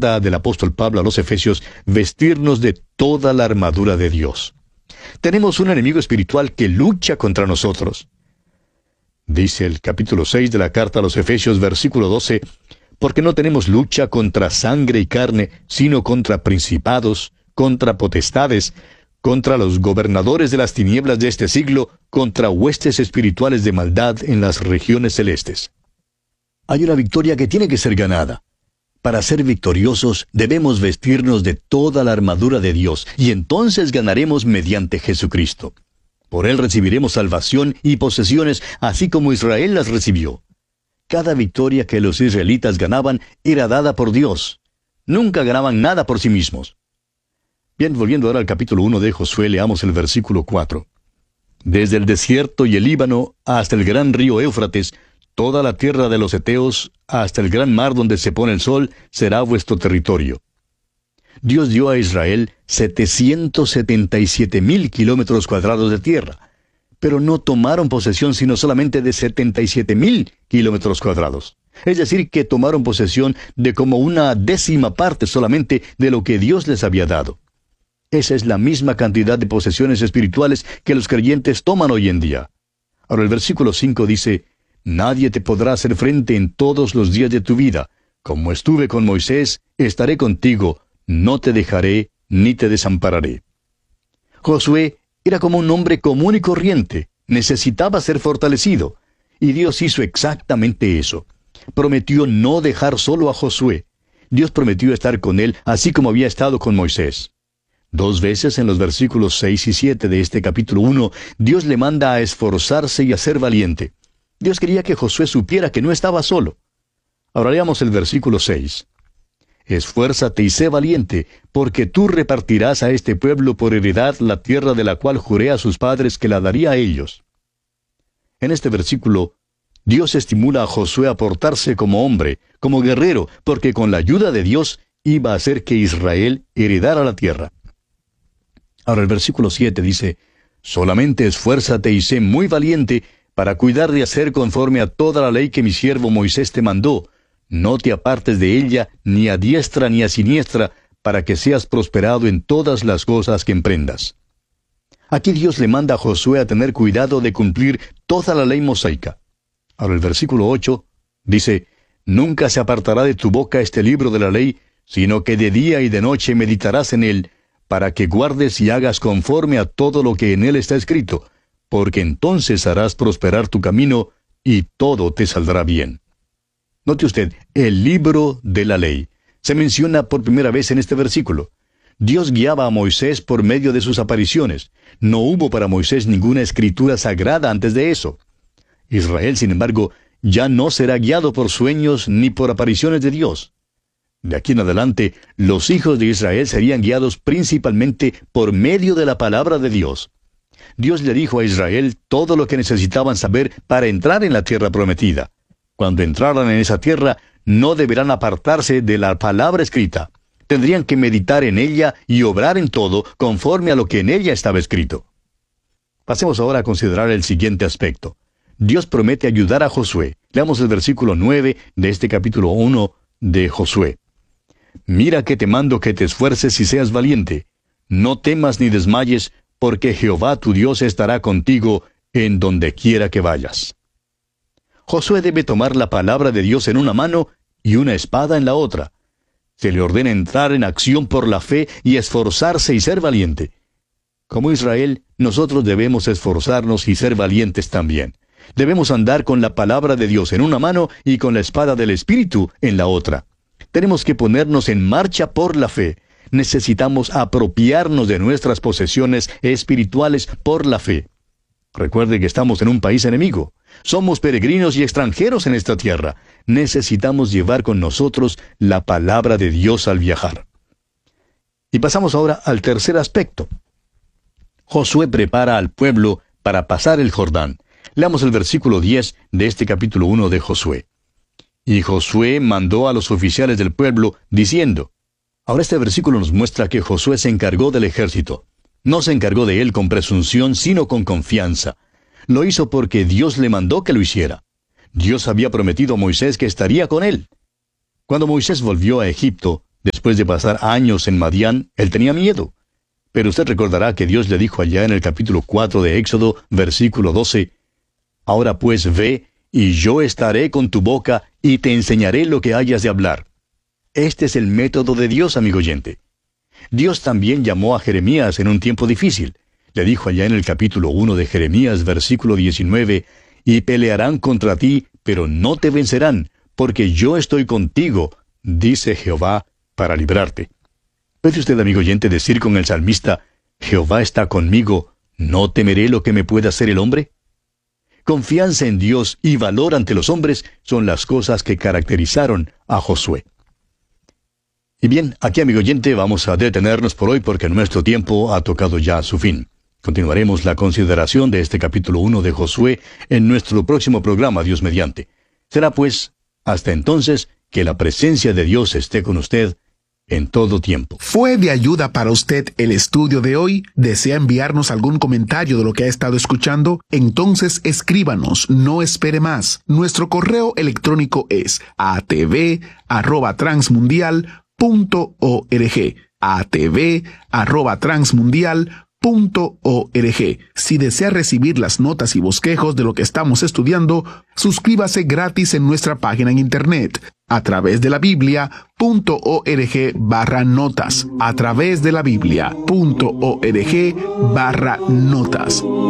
carta del apóstol Pablo a los Efesios, vestirnos de toda la armadura de Dios. Tenemos un enemigo espiritual que lucha contra nosotros. Dice el capítulo 6 de la carta a los Efesios, versículo 12, porque no tenemos lucha contra sangre y carne, sino contra principados, contra potestades, contra los gobernadores de las tinieblas de este siglo, contra huestes espirituales de maldad en las regiones celestes. Hay una victoria que tiene que ser ganada. Para ser victoriosos debemos vestirnos de toda la armadura de Dios, y entonces ganaremos mediante Jesucristo. Por Él recibiremos salvación y posesiones, así como Israel las recibió. Cada victoria que los israelitas ganaban era dada por Dios. Nunca ganaban nada por sí mismos. Bien, volviendo ahora al capítulo 1 de Josué, leamos el versículo 4. Desde el desierto y el Líbano hasta el gran río Éufrates, toda la tierra de los heteos, hasta el gran mar donde se pone el sol, será vuestro territorio. Dios dio a Israel 777,000 kilómetros cuadrados de tierra, pero no tomaron posesión sino solamente de 77,000 kilómetros cuadrados. Es decir, que tomaron posesión de como una décima parte solamente de lo que Dios les había dado. Esa es la misma cantidad de posesiones espirituales que los creyentes toman hoy en día. Ahora el versículo 5 dice, nadie te podrá hacer frente en todos los días de tu vida. Como estuve con Moisés, estaré contigo, no te dejaré ni te desampararé. Josué era como un hombre común y corriente, necesitaba ser fortalecido, y Dios hizo exactamente eso. Prometió no dejar solo a Josué. Dios prometió estar con él, así como había estado con Moisés. 2 veces en los versículos 6 y 7 de este capítulo 1, Dios le manda a esforzarse y a ser valiente. Dios quería que Josué supiera que no estaba solo. Ahora leamos el versículo 6. Esfuérzate y sé valiente, porque tú repartirás a este pueblo por heredad la tierra de la cual juré a sus padres que la daría a ellos. En este versículo, Dios estimula a Josué a portarse como hombre, como guerrero, porque con la ayuda de Dios iba a hacer que Israel heredara la tierra. Ahora el versículo 7 dice, solamente esfuérzate y sé muy valiente para cuidar de hacer conforme a toda la ley que mi siervo Moisés te mandó. No te apartes de ella, ni a diestra ni a siniestra, para que seas prosperado en todas las cosas que emprendas. Aquí Dios le manda a Josué a tener cuidado de cumplir toda la ley mosaica. Ahora el versículo 8 dice, nunca se apartará de tu boca este libro de la ley, sino que de día y de noche meditarás en él, para que guardes y hagas conforme a todo lo que en él está escrito, porque entonces harás prosperar tu camino, y todo te saldrá bien. Note usted, el libro de la ley. Se menciona por primera vez en este versículo. Dios guiaba a Moisés por medio de sus apariciones. No hubo para Moisés ninguna escritura sagrada antes de eso. Israel, sin embargo, ya no será guiado por sueños ni por apariciones de Dios. De aquí en adelante, los hijos de Israel serían guiados principalmente por medio de la palabra de Dios. Dios le dijo a Israel todo lo que necesitaban saber para entrar en la tierra prometida. Cuando entraran en esa tierra, no deberán apartarse de la palabra escrita. Tendrían que meditar en ella y obrar en todo conforme a lo que en ella estaba escrito. Pasemos ahora a considerar el siguiente aspecto. Dios promete ayudar a Josué. Leamos el versículo 9 de este capítulo 1 de Josué. Mira que te mando que te esfuerces y seas valiente. No temas ni desmayes, porque Jehová tu Dios estará contigo en donde quiera que vayas. Josué debe tomar la palabra de Dios en una mano y una espada en la otra. Se le ordena entrar en acción por la fe y esforzarse y ser valiente. Como Israel, nosotros debemos esforzarnos y ser valientes también. Debemos andar con la palabra de Dios en una mano y con la espada del Espíritu en la otra. Tenemos que ponernos en marcha por la fe. Necesitamos apropiarnos de nuestras posesiones espirituales por la fe. Recuerde que estamos en un país enemigo. Somos peregrinos y extranjeros en esta tierra. Necesitamos llevar con nosotros la palabra de Dios al viajar. Y pasamos ahora al tercer aspecto. Josué prepara al pueblo para pasar el Jordán. Leamos el versículo 10 de este capítulo 1 de Josué. Y Josué mandó a los oficiales del pueblo, diciendo... Ahora este versículo nos muestra que Josué se encargó del ejército. No se encargó de él con presunción, sino con confianza. Lo hizo porque Dios le mandó que lo hiciera. Dios había prometido a Moisés que estaría con él. Cuando Moisés volvió a Egipto, Después de pasar años en Madián, él tenía miedo. Pero usted recordará que Dios le dijo allá en el capítulo 4 de Éxodo, versículo 12, «Ahora pues ve, y yo estaré con tu boca, y te enseñaré lo que hayas de hablar». Este es el método de Dios, amigo oyente. Dios también llamó a Jeremías en un tiempo difícil. Le dijo allá en el capítulo 1 de Jeremías, versículo 19, «Y pelearán contra ti, pero no te vencerán, porque yo estoy contigo, dice Jehová, para librarte». ¿Puede usted, amigo oyente, decir con el salmista, «Jehová está conmigo, no temeré lo que me pueda hacer el hombre»? Confianza en Dios y valor ante los hombres son las cosas que caracterizaron a Josué. Y bien, aquí, amigo oyente, vamos a detenernos por hoy porque nuestro tiempo ha tocado ya su fin. Continuaremos la consideración de este capítulo 1 de Josué en nuestro próximo programa, Dios mediante. Será pues, hasta entonces, que la presencia de Dios esté con usted en todo tiempo. ¿Fue de ayuda para usted el estudio de hoy? ¿Desea enviarnos algún comentario de lo que ha estado escuchando? Entonces escríbanos, no espere más. Nuestro correo electrónico es atv@transmundial.org. atv@transmundial.org. Si desea recibir las notas y bosquejos de lo que estamos estudiando, suscríbase gratis en nuestra página en internet a través de la Biblia.org/notas. a través de la Biblia.org/notas.